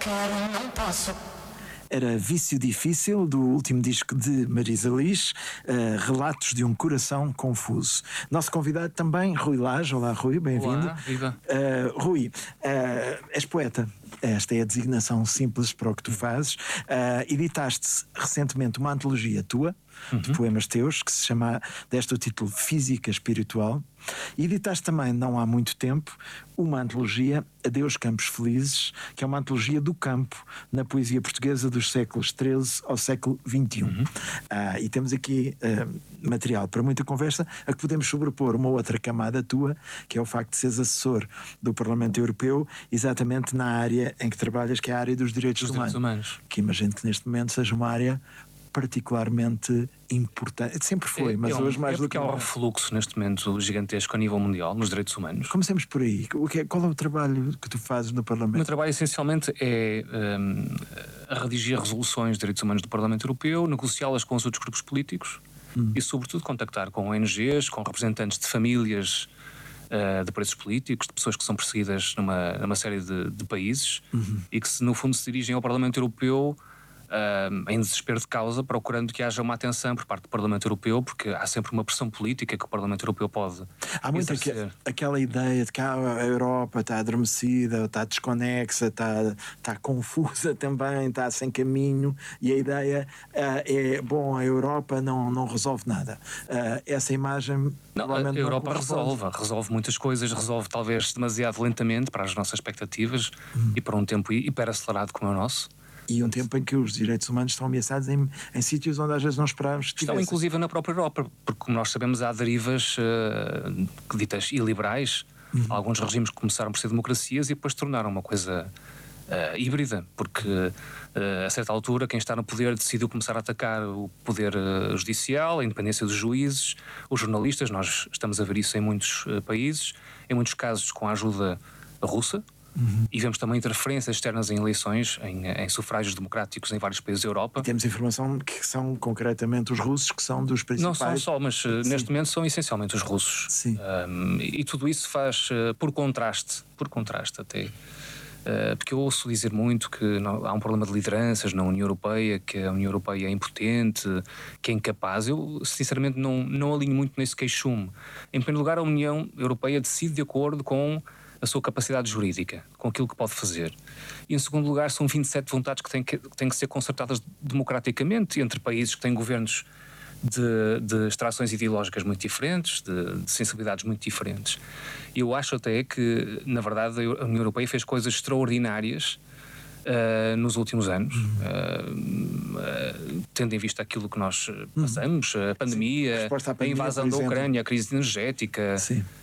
Quero, não posso. Era Vício Difícil, do último disco de Marisa Liz, Relatos de um Coração Confuso. Nosso convidado também, Rui Lage. Olá, Rui, bem-vindo. Olá, viva. Rui, és poeta. Esta é a designação simples para o que tu fazes. Editaste recentemente uma antologia tua, de poemas teus, que se chama, deste o título Física Espiritual. E editaste também, não há muito tempo, uma antologia, Adeus Campos Felizes, que é uma antologia do campo na poesia portuguesa dos séculos XIII ao século XXI. E temos aqui material para muita conversa, a que podemos sobrepor uma outra camada tua, que é o facto de seres assessor do Parlamento Europeu, exatamente na área em que trabalhas, que é a área dos direitos humanos. Que imagino que neste momento seja uma área particularmente importante. Sempre foi, mas hoje mais do que há um refluxo neste momento gigantesco a nível mundial nos direitos humanos. Comecemos por aí. Qual é o trabalho que tu fazes no Parlamento? O meu trabalho essencialmente é redigir resoluções de direitos humanos do Parlamento Europeu, negociá-las com os outros grupos políticos e sobretudo contactar com ONGs, com representantes de famílias de presos políticos, de pessoas que são perseguidas numa série de países e que no fundo se dirigem ao Parlamento Europeu em desespero de causa, procurando que haja uma atenção por parte do Parlamento Europeu, porque há sempre uma pressão política que o Parlamento Europeu pode Há muito aquela ideia de que a Europa está adormecida, está desconexa, está confusa também, está sem caminho, e a ideia é, bom, a Europa não resolve nada. Essa imagem... Não, a Europa resolve muitas coisas, resolve talvez demasiado lentamente para as nossas expectativas e para um tempo hiperacelerado como é o nosso. E um tempo em que os direitos humanos estão ameaçados em sítios onde às vezes não esperávamos que estão inclusive na própria Europa, porque como nós sabemos há derivas ditas iliberais. Alguns regimes começaram por ser democracias e depois tornaram uma coisa híbrida, porque a certa altura quem está no poder decidiu começar a atacar o poder judicial, a independência dos juízes, os jornalistas. Nós estamos a ver isso em muitos países, em muitos casos com a ajuda russa. E vemos também interferências externas em eleições, em sufrágios democráticos em vários países da Europa. E temos informação que são concretamente os russos que são dos principais... Não são só, mas neste momento são essencialmente os russos. Sim. E tudo isso faz por contraste até. Porque eu ouço dizer muito que há um problema de lideranças na União Europeia, que a União Europeia é impotente, que é incapaz. Eu sinceramente não alinho muito nesse queixume. Em primeiro lugar, a União Europeia decide de acordo com a sua capacidade jurídica, com aquilo que pode fazer. E em segundo lugar, são 27 vontades que têm que ser concertadas democraticamente entre países que têm governos de extrações ideológicas muito diferentes, de sensibilidades muito diferentes. E eu acho até que, na verdade, a União Europeia fez coisas extraordinárias nos últimos anos, tendo em vista aquilo que nós passamos, a pandemia, a invasão da Ucrânia, a crise energética,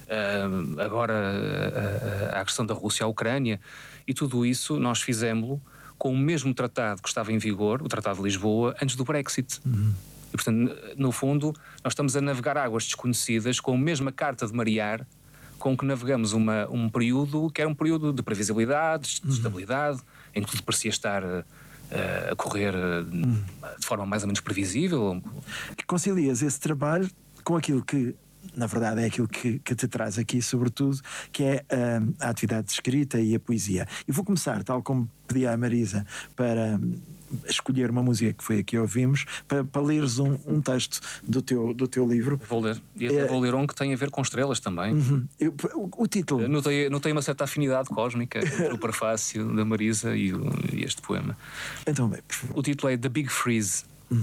agora a questão da Rússia à Ucrânia, e tudo isso nós fizemos-lo com o mesmo tratado que estava em vigor, o Tratado de Lisboa, antes do Brexit. E, portanto, no fundo, nós estamos a navegar águas desconhecidas com a mesma carta de marear com que navegamos um período que era um período de previsibilidade, de estabilidade, em que tudo parecia estar a correr de forma mais ou menos previsível. Que concilias esse trabalho com aquilo que, na verdade, é aquilo que te traz aqui, sobretudo, que é a atividade de escrita e a poesia. E vou começar, tal como pedi à Marisa, para escolher uma música que foi a que ouvimos, para leres um texto do teu livro. Vou ler. E até vou ler um que tem a ver com estrelas também. O título... Notei uma certa afinidade cósmica entre o prefácio da Marisa e este poema. Então, bem, por favor. O título é The Big Freeze.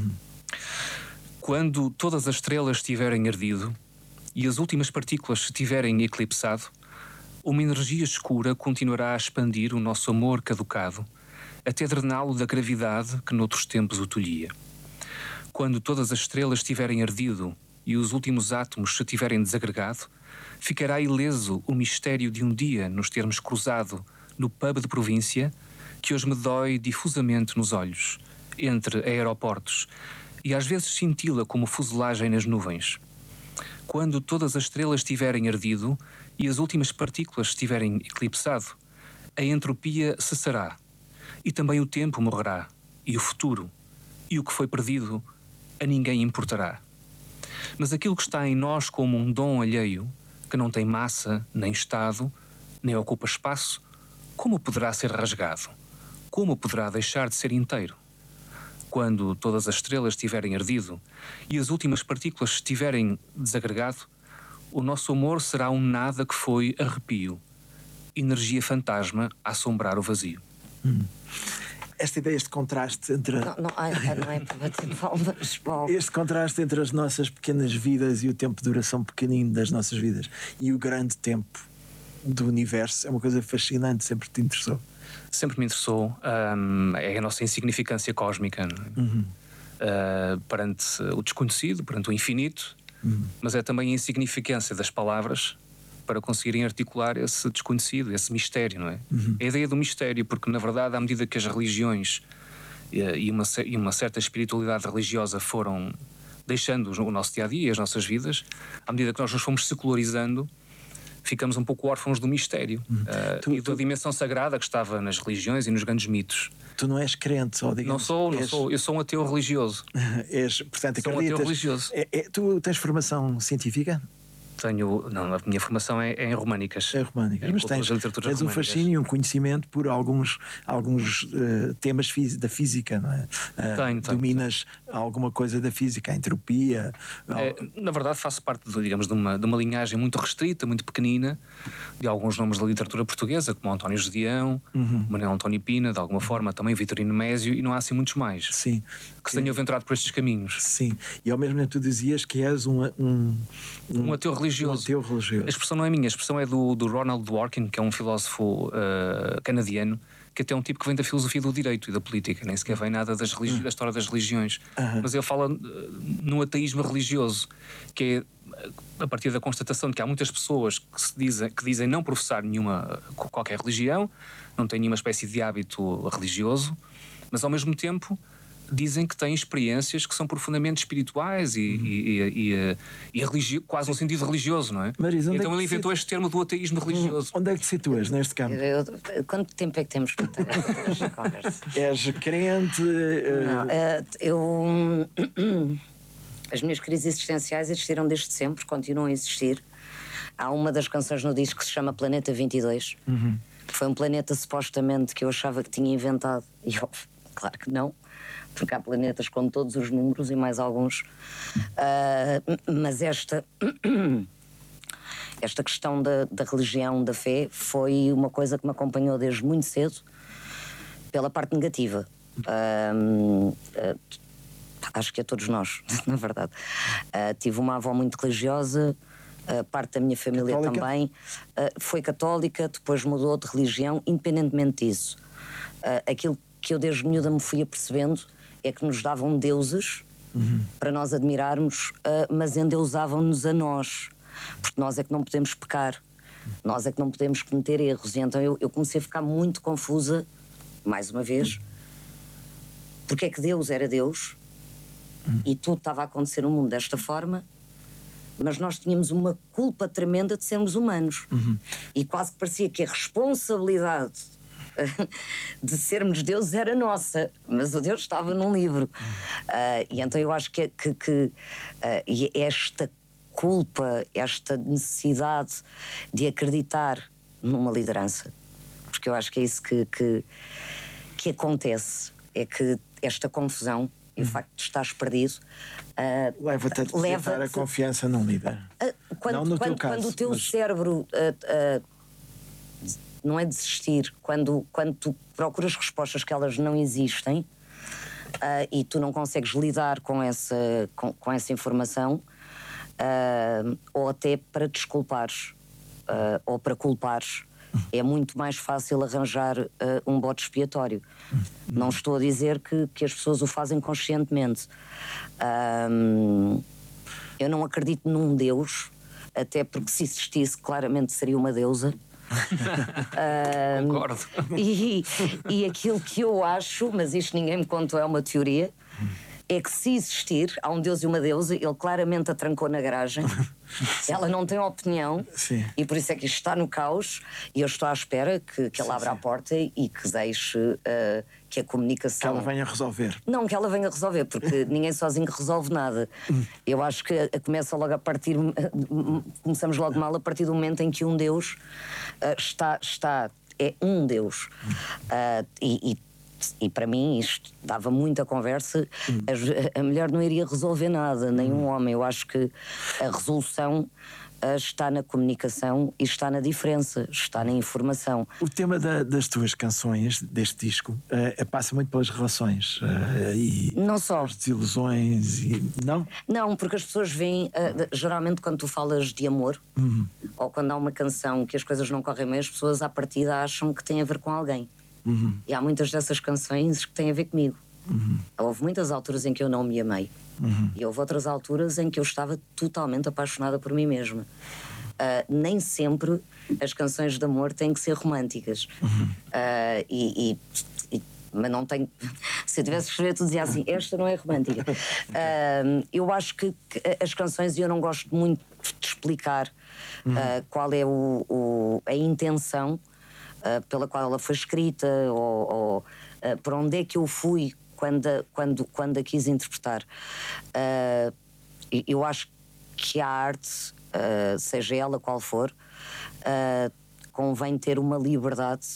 Quando todas as estrelas tiverem ardido e as últimas partículas se tiverem eclipsado, uma energia escura continuará a expandir o nosso amor caducado, até drená-lo da gravidade que noutros tempos o tolhia. Quando todas as estrelas tiverem ardido e os últimos átomos se tiverem desagregado, ficará ileso o mistério de um dia nos termos cruzado no pub de província que hoje me dói difusamente nos olhos, entre aeroportos, e às vezes cintila como fuselagem nas nuvens. Quando todas as estrelas tiverem ardido e as últimas partículas tiverem eclipsado, a entropia cessará, e também o tempo morrerá, e o futuro, e o que foi perdido, a ninguém importará. Mas aquilo que está em nós como um dom alheio, que não tem massa, nem estado, nem ocupa espaço, como poderá ser rasgado? como poderá deixar de ser inteiro? Quando todas as estrelas tiverem ardido e as últimas partículas tiverem desagregado, o nosso amor será um nada que foi arrepio, energia fantasma a assombrar o vazio. Esta ideia, este contraste entre... Não é para bater palmas. Bom. Este contraste entre as nossas pequenas vidas e o tempo de duração pequenino das nossas vidas e o grande tempo do universo é uma coisa fascinante, sempre te interessou. Sempre me interessou. É a nossa insignificância cósmica, não é? Perante o desconhecido, perante o infinito, mas é também a insignificância das palavras para conseguirem articular esse desconhecido, esse mistério, não é? A ideia do mistério, porque na verdade, à medida que as religiões e uma certa espiritualidade religiosa foram deixando o nosso dia-a-dia e as nossas vidas, à medida que nós nos fomos secularizando, ficamos um pouco órfãos do mistério e da dimensão sagrada que estava nas religiões e nos grandes mitos. Tu não és crente, ou digamos... Não sou. Eu sou um ateu religioso. Portanto, sou um ateu religioso. Tu tens formação científica? Não, a minha formação é em românicas. É românicas, mas tens um fascínio e um conhecimento por alguns temas da física, não é? Dominas alguma coisa da física, a entropia. Na verdade, faço parte, digamos, de uma linhagem muito restrita, muito pequenina, de alguns nomes da literatura portuguesa, como António Gedeão, Manuel António Pina, de alguma forma, também Vitorino Mésio, e não há assim muitos mais. Sim. Que se tenham aventurado por estes caminhos. Sim. E ao mesmo tempo tu dizias que és um ateu religioso. A expressão não é minha, a expressão é do Ronald Dworkin, que é um filósofo canadiano, que até é um tipo que vem da filosofia do direito e da política, nem sequer vem nada da história das religiões. Mas ele fala no ateísmo religioso, que é a partir da constatação de que há muitas pessoas que dizem não professar qualquer religião, não têm nenhuma espécie de hábito religioso, mas ao mesmo tempo dizem que têm experiências que são profundamente espirituais e quase no sentido religioso, não é? Marisa, então ele inventou este termo do ateísmo religioso. Onde é que te situas neste campo? Quanto tempo é que temos para ter esta conversa? És crente? As minhas crises existenciais existiram desde sempre, continuam a existir. Há uma das canções no disco que se chama Planeta 22, que foi um planeta supostamente que eu achava que tinha inventado. E eu, claro que não, porque há planetas com todos os números e mais alguns. Mas esta questão da religião, da fé, foi uma coisa que me acompanhou desde muito cedo, pela parte negativa. Acho que a todos nós, na verdade. Tive uma avó muito religiosa, parte da minha família católica? Também. Foi católica, depois mudou de religião, independentemente disso. Aquilo que eu desde miúda me fui apercebendo é que nos davam deuses para nós admirarmos, mas endeusavam-nos a nós, porque nós é que não podemos pecar, nós é que não podemos cometer erros. E então eu comecei a ficar muito confusa, mais uma vez, porque é que Deus era Deus e tudo estava a acontecer no mundo desta forma, mas nós tínhamos uma culpa tremenda de sermos humanos. E quase que parecia que a responsabilidade de sermos deuses era nossa, mas o Deus estava num livro. E então eu acho que esta culpa, esta necessidade de acreditar numa liderança, porque eu acho que é isso que acontece, é que esta confusão e o facto de estares perdido leva-te a depositar a confiança num líder. Não no teu caso, quando o teu cérebro não é desistir, quando tu procuras respostas que elas não existem e tu não consegues lidar com essa informação, ou até para desculpares ou para culpares, é muito mais fácil arranjar um bode expiatório. Não estou a dizer que as pessoas o fazem conscientemente. Eu não acredito num Deus, até porque se existisse claramente seria uma deusa. Concordo. E aquilo que eu acho, mas isto ninguém me contou, é uma teoria, é que se existir, há um Deus e uma deusa, ele claramente a trancou na garagem, ela não tem opinião. Sim. E por isso é que isto está no caos, e eu estou à espera que ela abra a porta e que deixe que a comunicação... Que ela venha resolver. Não, que ela venha resolver, porque ninguém sozinho resolve nada. Eu acho que começa logo a partir... Começamos logo mal a partir do momento em que um Deus é um Deus. E e para mim isto dava muita conversa. A mulher não iria resolver nada, nem um homem. Eu acho que a resolução está na comunicação e está na diferença, está na informação. O tema das tuas canções, deste disco, passa muito pelas relações e não só as desilusões não? Não, porque as pessoas veem, geralmente quando tu falas de amor, ou quando há uma canção que as coisas não correm bem, as pessoas à partida acham que tem a ver com alguém. E há muitas dessas canções que têm a ver comigo. Houve muitas alturas em que eu não me amei. E houve outras alturas em que eu estava totalmente apaixonada por mim mesma. Nem sempre as canções de amor têm que ser românticas. Mas não tenho. Se eu tivesse que escrever, tu dizia assim: esta não é romântica. Eu acho que as canções, e eu não gosto muito de explicar qual é a intenção pela qual ela foi escrita, ou por onde é que eu fui quando a quis interpretar. Eu acho que a arte, seja ela qual for, convém ter uma liberdade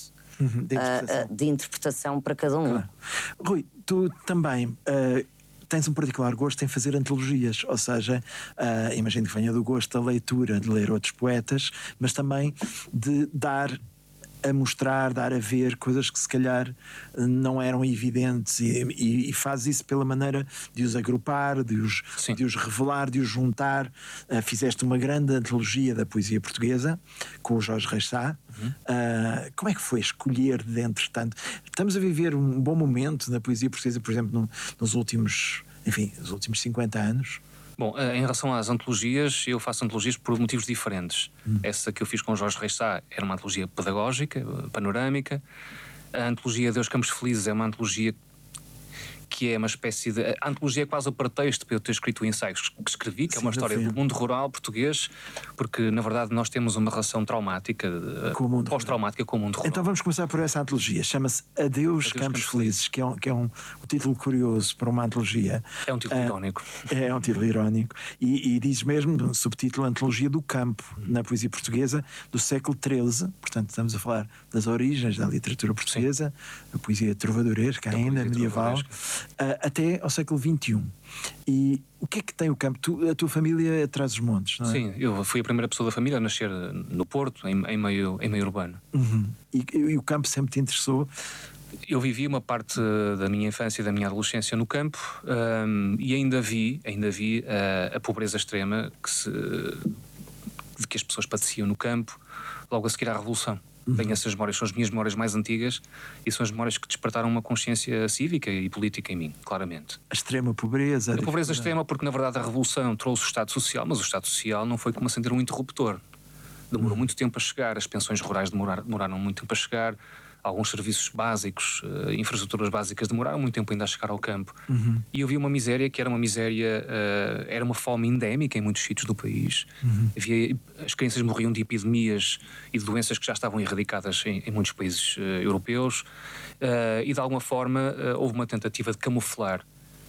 de interpretação para cada um. Claro. Rui, tu também tens um particular gosto em fazer antologias, ou seja, imagino que venha do gosto da leitura, de ler outros poetas, mas também de dar a mostrar, dar a ver coisas que se calhar não eram evidentes, e faz isso pela maneira de os agrupar, de os revelar, de os juntar. Fizeste uma grande antologia da poesia portuguesa com o Jorge Reis Sá. Como é que foi escolher dentre tanto? Estamos a viver um bom momento na poesia portuguesa, por exemplo, nos últimos 50 anos. Bom, em relação às antologias, eu faço antologias por motivos diferentes. Essa que eu fiz com Jorge Reis Sá era uma antologia pedagógica, panorâmica. A antologia Deus Campos Felizes é uma antologia que é uma espécie de... A antologia é quase o pretexto para eu ter escrito o ensaio que escrevi, que é uma história do mundo rural português, porque, na verdade, nós temos uma relação traumática, pós-traumática com o mundo rural. Então vamos começar por essa antologia. Chama-se Adeus Campos Felizes, que é um título curioso para uma antologia. É um título irónico. É um título irónico. E diz mesmo, no subtítulo, Antologia do Campo, na poesia portuguesa do século XIII. Portanto, estamos a falar das origens da literatura portuguesa, a poesia trovadoresca ainda, medieval, até ao século XXI. E o que é que tem o campo? A tua família é atrás dos montes, não é? Sim, eu fui a primeira pessoa da família a nascer no Porto, em meio urbano. E o campo sempre te interessou? Eu vivi uma parte da minha infância e da minha adolescência no campo, e ainda vi a pobreza extrema de que as pessoas padeciam no campo logo a seguir à Revolução. Tenho essas memórias, são as minhas memórias mais antigas e são as memórias que despertaram uma consciência cívica e política em mim, claramente. A extrema pobreza. A pobreza extrema, porque na verdade a Revolução trouxe o Estado Social, mas o Estado Social não foi como acender um interruptor. Demorou muito tempo a chegar, as pensões rurais demoraram muito tempo a chegar, alguns serviços básicos, infraestruturas básicas demoraram muito tempo ainda a chegar ao campo. E eu vi uma miséria que era uma miséria, era uma fome endémica em muitos sítios do país. As crianças morriam de epidemias e de doenças que já estavam erradicadas em muitos países europeus, e de alguma forma houve uma tentativa de camuflar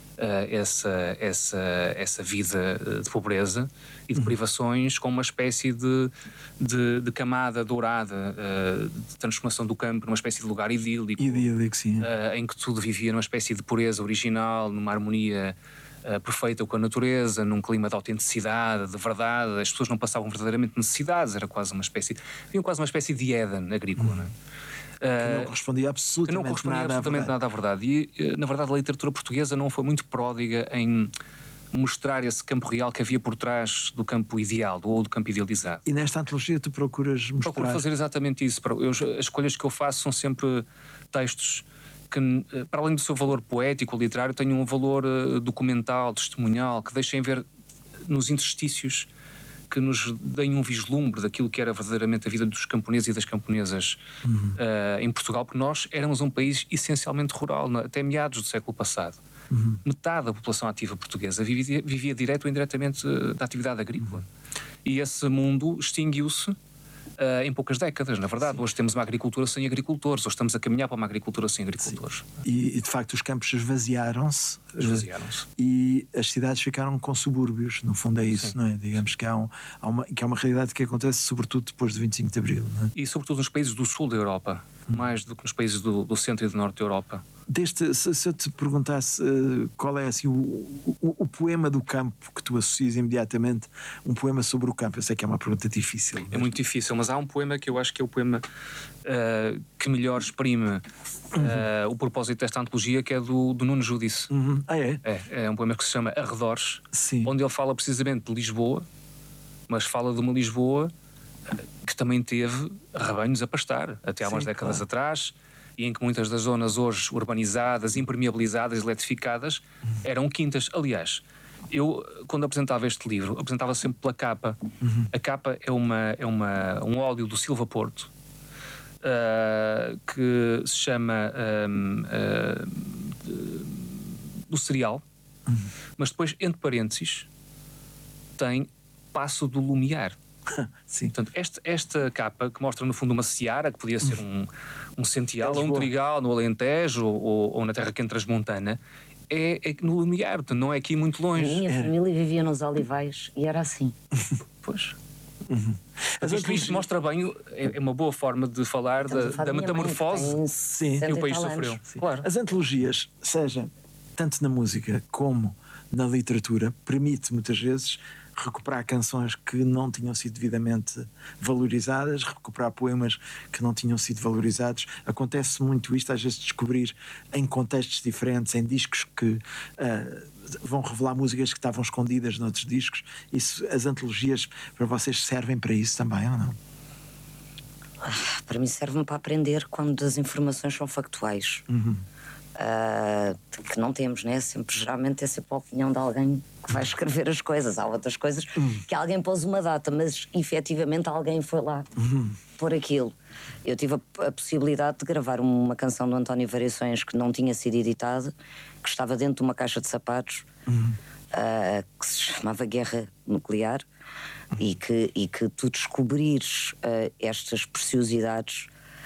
essa vida de pobreza e de privações com uma espécie de camada dourada de transformação do campo numa espécie de lugar idílico, sim. Em que tudo vivia numa espécie de pureza original, numa harmonia perfeita com a natureza, num clima de autenticidade, de verdade. As pessoas não passavam verdadeiramente necessidades, era quase uma espécie de Éden agrícola, não é? Que não correspondia absolutamente nada à verdade. E, na verdade, a literatura portuguesa não foi muito pródiga em mostrar esse campo real que havia por trás do campo ideal, ou do campo idealizado. E nesta antologia tu procuras mostrar... Procuro fazer exatamente isso. As escolhas que eu faço são sempre textos que, para além do seu valor poético, literário, têm um valor documental, testemunhal, que deixem ver nos interstícios, que nos deem um vislumbre daquilo que era verdadeiramente a vida dos camponeses e das camponesas em Portugal, porque nós éramos um país essencialmente rural, até meados do século passado. Metade da população ativa portuguesa vivia direto ou indiretamente da atividade agrícola. E esse mundo extinguiu-se em poucas décadas, na verdade. Hoje temos uma agricultura sem agricultores, hoje estamos a caminhar para uma agricultura sem agricultores. E de facto os campos esvaziaram-se. E as cidades ficaram com subúrbios, no fundo é isso, não é? Digamos que que é uma realidade que acontece sobretudo depois de 25 de Abril, não é? E sobretudo nos países do sul da Europa, mais do que nos países do centro e do norte da Europa. Se eu te perguntasse qual é assim, o poema do campo que tu associas imediatamente, um poema sobre o campo, eu sei que é uma pergunta difícil. É muito difícil, mas há um poema que eu acho que é o poema que melhor exprime o propósito desta antologia, que é do Nuno Judice. É um poema que se chama Arredores, onde ele fala precisamente de Lisboa, mas fala de uma Lisboa que também teve rebanhos a pastar até há umas décadas atrás, e em que muitas das zonas hoje urbanizadas, impermeabilizadas, eletrificadas, eram quintas. Aliás, eu, quando apresentava este livro, apresentava sempre pela capa. A capa é um óleo do Silva Porto, que se chama do cereal, mas depois, entre parênteses, tem Passo do Lumiar. Sim. Portanto, esta capa, que mostra no fundo uma seara, que podia ser um sential ou um trigal no Alentejo ou na Terra Quente Transmontana, é no Lumiar, portanto, não é aqui muito longe. A minha família vivia nos Olivais e era assim. Pois. Isto mostra bem, é uma boa forma de falar da metamorfose que o país sofreu. Claro. As antologias, seja tanto na música como na literatura, permite muitas vezes recuperar canções que não tinham sido devidamente valorizadas, recuperar poemas que não tinham sido valorizados. Acontece muito isto, às vezes descobrir em contextos diferentes, em discos que vão revelar músicas que estavam escondidas noutros discos. Isso, as antologias para vocês servem para isso também, ou não? Para mim servem para aprender quando as informações são factuais. Que não temos, né? Geralmente é sempre a opinião de alguém que vai escrever as coisas. Há outras coisas que alguém pôs uma data, mas efetivamente alguém foi lá por aquilo. Eu tive a possibilidade de gravar uma canção do António Variações que não tinha sido editada, que estava dentro de uma caixa de sapatos, que se chamava Guerra Nuclear, e que tu descobrires estas preciosidades.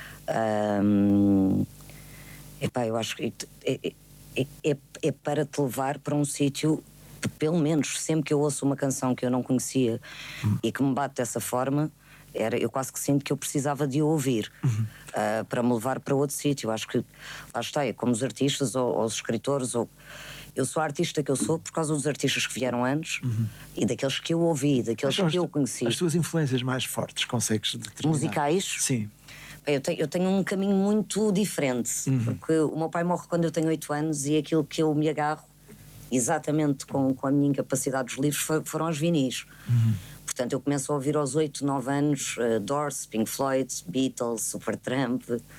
Eu acho que é para te levar para um sítio que, pelo menos, sempre que eu ouço uma canção que eu não conhecia e que me bate dessa forma, eu quase que sinto que eu precisava de ouvir para me levar para outro sítio. Acho que, lá está, é como os artistas ou os escritores. Eu sou a artista que eu sou por causa dos artistas que vieram antes e daqueles que eu ouvi, daqueles que eu conheci. As tuas influências mais fortes, consegues determinar? Musicais? Sim. Eu tenho um caminho muito diferente, porque o meu pai morre quando eu tenho 8 anos e aquilo que eu me agarro, exatamente com a minha incapacidade dos livros, foram os vinis. Portanto, eu começo a ouvir aos 8, 9 anos Doors, Pink Floyd, Beatles, Supertramp,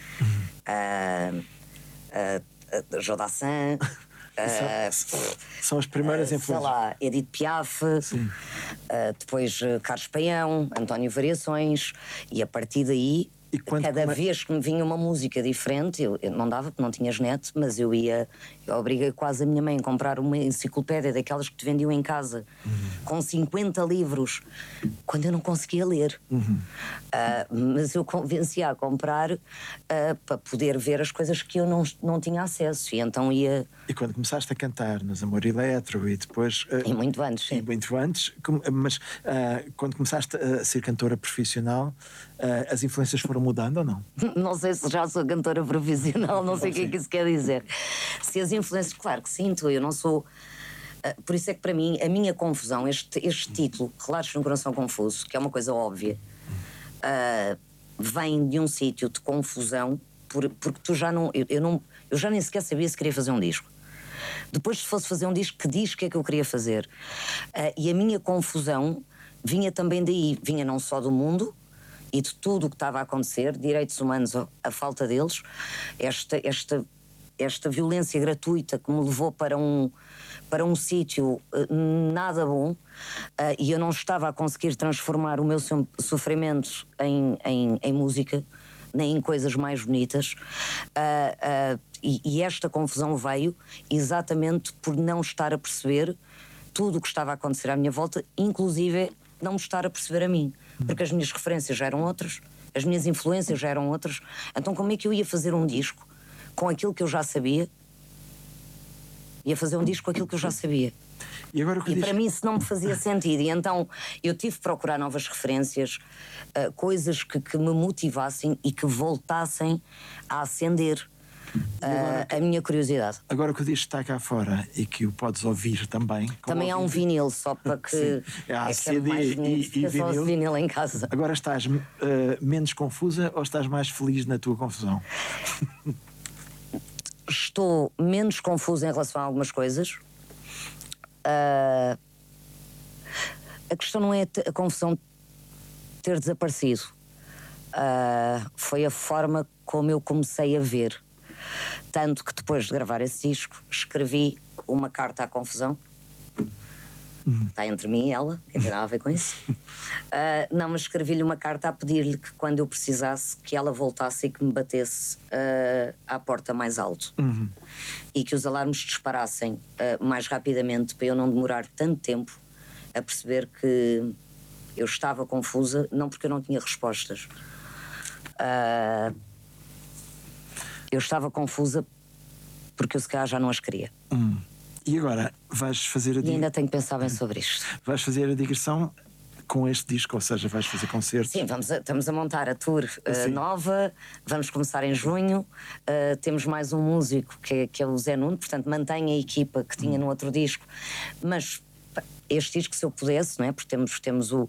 Jodassin. São as primeiras influências. Sei lá, Edith Piaf, depois Carlos Paião, António Variações, e a partir daí, cada vez que me vinha uma música diferente, eu não dava porque não tinhas net, mas eu obriguei quase a minha mãe a comprar uma enciclopédia daquelas que te vendiam em casa, com 50 livros, quando eu não conseguia ler. Mas eu convencia a comprar para poder ver as coisas que eu não tinha acesso, e então ia... E quando começaste a cantar nos Amor Eletro e depois... E muito antes, sim. Muito antes, mas quando começaste a ser cantora profissional, as influências foram mudando ou não? Não sei se já sou cantora profissional, não sei o que é que isso quer dizer. Se as influências, claro que sinto, eu não sou... por isso é que para mim, a minha confusão, este título, Relatos de um Coração Confuso, que é uma coisa óbvia, vem de um sítio de confusão, porque tu já não... Eu já nem sequer sabia se queria fazer um disco. Depois, se fosse fazer um disco, que disco é que eu queria fazer? E a minha confusão vinha também daí, vinha não só do mundo e de tudo o que estava a acontecer, direitos humanos, a falta deles, esta violência gratuita que me levou para um sítio nada bom, e eu não estava a conseguir transformar o meu sofrimento em música, nem em coisas mais bonitas, e esta confusão veio exatamente por não estar a perceber tudo o que estava a acontecer à minha volta, inclusive não me estar a perceber a mim, porque as minhas referências já eram outras, as minhas influências já eram outras. Então como é que eu ia fazer um disco com aquilo que eu já sabia? Ia fazer um disco com aquilo que eu já sabia. E para mim isso não me fazia sentido, e então eu tive que procurar novas referências, coisas que me motivassem e que voltassem a acender. a minha curiosidade. Agora que o disco está cá fora e que o podes ouvir também. Também há um vinil, só para que. Há CD mais bonito, e só vinil. vinil em casa. Agora estás menos confusa ou estás mais feliz na tua confusão? Estou menos confusa em relação a algumas coisas. A questão não é a confusão ter desaparecido. Foi a forma como eu comecei a ver. Tanto que depois de gravar esse disco, escrevi uma carta à confusão. Está entre mim e ela, que tem nada a ver com isso. Não, mas escrevi-lhe uma carta a pedir-lhe que quando eu precisasse que ela voltasse e que me batesse à porta mais alto. E que os alarmes disparassem mais rapidamente, para eu não demorar tanto tempo a perceber que eu estava confusa, não porque eu não tinha respostas. Eu estava confusa porque eu se calhar já não as queria. E agora vais fazer E ainda tenho que pensar bem sobre isto. Vais fazer a digressão com este disco, ou seja, vais fazer concertos? Sim, estamos a montar a tour nova, vamos começar em junho. Temos mais um músico que é o Zé Nuno, portanto mantém a equipa que tinha no outro disco, mas este disco, se eu pudesse, não é? Porque temos o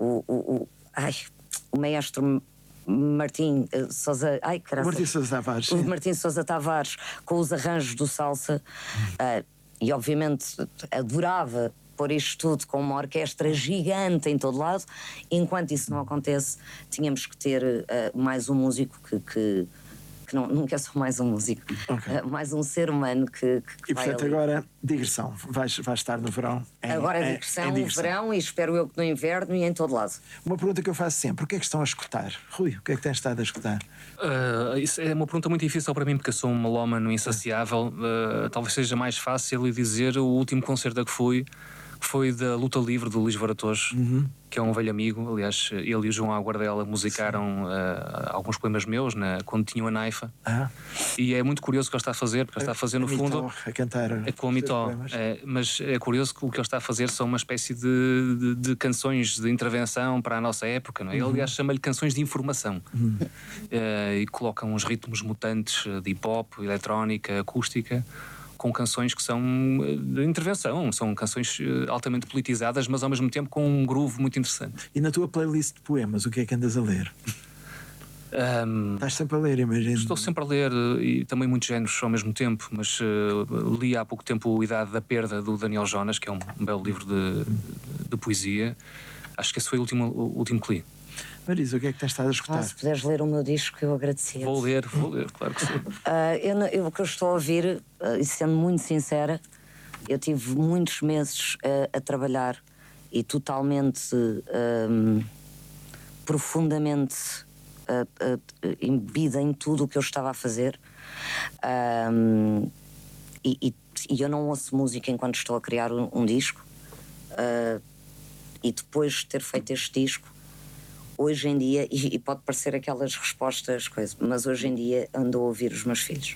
maestro Martim Sousa, Martim Sousa Tavares, o Martim Sousa Tavares, com os arranjos do salsa, e obviamente adorava pôr isto tudo com uma orquestra gigante em todo lado. Enquanto isso não acontece, tínhamos que ter mais um músico que nunca é só mais um músico, mais um ser humano que e vai portanto ali. Agora digressão, vais estar no verão agora é digressão, verão, e espero eu que no inverno e em todo lado. Uma pergunta que eu faço sempre: o que é que estão a escutar? Rui, o que é que tens estado a escutar? Isso é uma pergunta muito difícil para mim, porque eu sou um melómano insaciável. Talvez seja mais fácil dizer o último concerto a que fui, que foi da Luta Livre do Luís Varatoso, que é um velho amigo. Aliás, ele e o João Aguardela musicaram alguns poemas meus quando tinham a Naifa. E é muito curioso o que ele está a fazer, porque ele está a fazer no fundo a cantar com a Mitó, mas é curioso que o que ele está a fazer são uma espécie de canções de intervenção para a nossa época, não é? Ele, aliás, chama-lhe canções de informação. E coloca uns ritmos mutantes de hip-hop, eletrónica, acústica, com canções que são de intervenção, são canções altamente politizadas, mas ao mesmo tempo com um groove muito interessante. E na tua playlist de poemas, o que é que andas a ler? Estás sempre a ler, imagino. Estou sempre a ler, e também muitos géneros ao mesmo tempo, mas li há pouco tempo o Idade da Perda, do Daniel Jonas, que é um belo livro de poesia. Acho que esse foi o último que li. Marisa, o que é que tens estado a escutar? Se puderes ler o meu disco, eu agradecia. Vou ler, claro que sim. O que eu estou a ouvir, e sendo muito sincera, eu tive muitos meses a trabalhar e totalmente, profundamente embebida em tudo o que eu estava a fazer. E eu não ouço música enquanto estou a criar um disco. E depois de ter feito este disco, hoje em dia, e pode parecer aquelas respostas, mas hoje em dia ando a ouvir os meus filhos.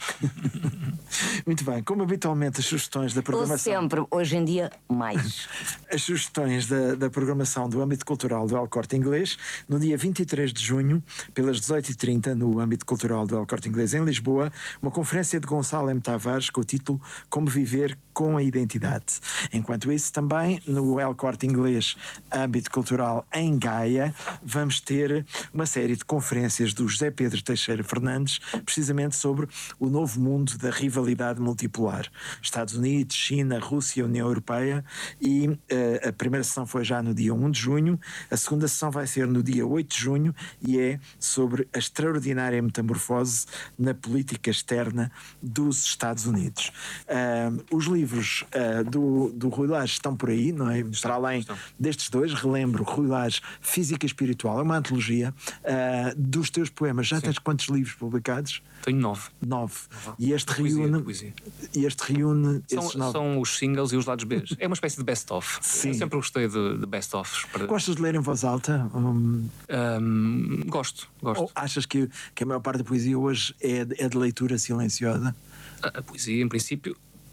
Muito bem, como habitualmente as sugestões da programação... Ou sempre, hoje em dia, mais. As sugestões da programação do âmbito cultural do El Corte Inglês, no dia 23 de junho, pelas 18h30, no âmbito cultural do El Corte Inglês em Lisboa, uma conferência de Gonçalo M. Tavares com o título Como Viver com a Identidade. Enquanto isso, também no El Corte Inglês, âmbito cultural em Gaia, vamos ter uma série de conferências do José Pedro Teixeira Fernandes, precisamente sobre o novo mundo da rivalidade multipolar. Estados Unidos, China, Rússia, União Europeia, e a primeira sessão foi já no dia 1 de junho, a segunda sessão vai ser no dia 8 de junho e é sobre a extraordinária metamorfose na política externa dos Estados Unidos. Os livros do Rui Lage estão por aí, não é? Para além destes dois, relembro, Rui Lage, Física Espiritual, é uma antologia dos teus poemas. Já tens quantos livros publicados? Tenho 9. E este reúne esses 9. São os singles e os lados B. É uma espécie de best-of. Eu sempre gostei de best-ofs. Gostas de ler em voz alta? Gosto. Ou achas que a maior parte da poesia hoje é de leitura silenciosa? A poesia, em princípio,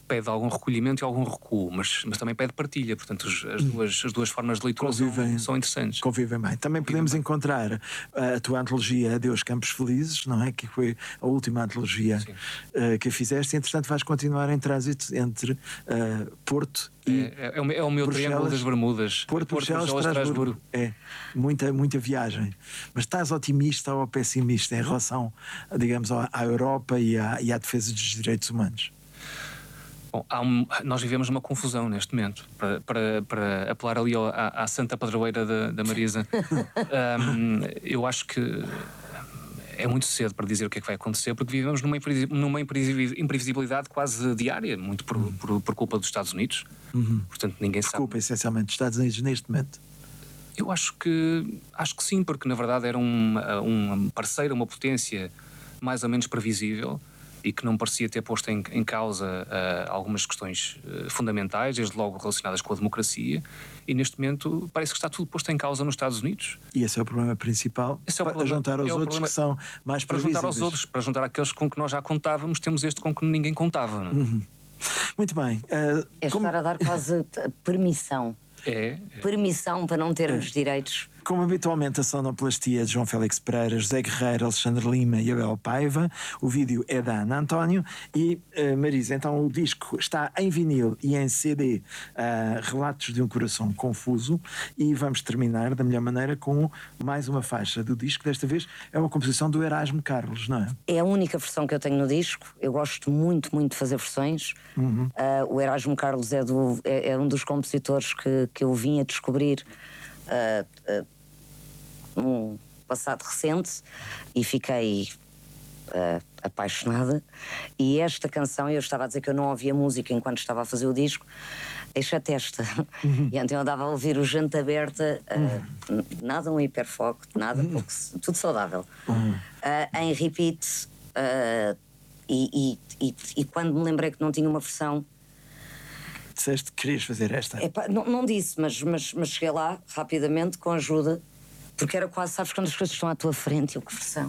pede algum recolhimento e algum recuo, mas também pede partilha. Portanto, as duas formas de leitura são interessantes. Convivem bem. Também podemos encontrar a tua antologia Adeus Campos Felizes, não é? Que foi a última antologia que fizeste. E, entretanto, vais continuar em trânsito entre Porto e é o meu triângulo das Bermudas. Porto, Bruxelas, Estrasburgo. Muita viagem. Mas estás otimista ou pessimista em relação, digamos, à Europa e à defesa dos direitos humanos? Bom, nós vivemos uma confusão neste momento. Para apelar ali à santa padroeira da Marisa, eu acho que é muito cedo para dizer o que é que vai acontecer, porque vivemos numa imprevisibilidade quase diária, muito por culpa dos Estados Unidos. Portanto, ninguém sabe. Culpa essencialmente dos Estados Unidos neste momento. Eu acho que sim, porque na verdade era um parceiro, uma potência mais ou menos previsível e que não parecia ter posto em causa algumas questões fundamentais, desde logo relacionadas com a democracia, e neste momento parece que está tudo posto em causa nos Estados Unidos. E esse é o problema principal, para juntar aos outros que são mais previsíveis. Para juntar àqueles com que nós já contávamos, temos este com que ninguém contava. Não é? Muito bem. Estar a dar quase permissão. Permissão para não termos direitos. Como habitualmente, a sonoplastia de João Félix Pereira, José Guerreiro, Alexandre Lima e Abel Paiva. O vídeo é da Ana António. E, Marisa, então o disco está em vinil e em CD, Relatos de um Coração Confuso. E vamos terminar da melhor maneira com mais uma faixa do disco. Desta vez é uma composição do Erasmo Carlos, não é? É a única versão que eu tenho no disco. Eu gosto muito de fazer versões. O Erasmo Carlos é um dos compositores que eu vim a descobrir num passado recente e fiquei apaixonada. E esta canção, eu estava a dizer que eu não ouvia música enquanto estava a fazer o disco, exceto esta. E então eu andava a ouvir o Gente Aberta, nada um hiperfoco, nada pouco, tudo saudável, em repeat. E quando me lembrei que não tinha uma versão, disseste que querias fazer esta? Não disse, mas cheguei lá rapidamente com ajuda, porque era quase, sabes, quando as coisas estão à tua frente, eu, que versão.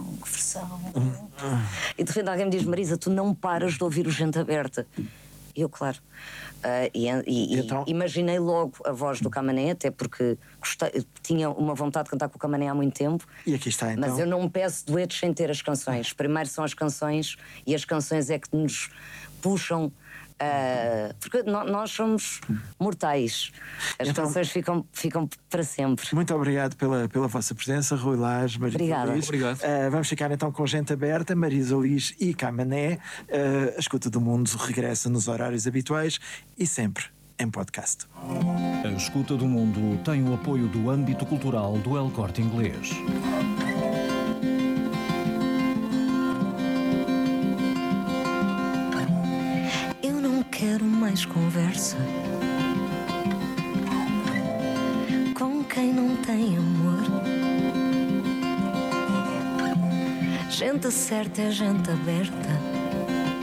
E de repente alguém me diz: Marisa, tu não paras de ouvir o Gente Aberta. E eu, claro. Então... imaginei logo a voz do Camané, até porque tinha uma vontade de cantar com o Camané há muito tempo. E aqui está, então. Mas eu não peço duetos sem ter as canções. Primeiro são as canções, e as canções é que nos puxam. Porque nós somos mortais. As canções ficam para sempre. Muito obrigado pela vossa presença, Rui Lage, Marisa Liz. Obrigado. Vamos ficar então com Gente Aberta, Marisa Liz e Camané. A Escuta do Mundo regressa nos horários habituais e sempre em podcast. A Escuta do Mundo tem o apoio do âmbito cultural do El Corte Inglês. Quero mais conversa com quem não tem amor. Gente certa é gente aberta.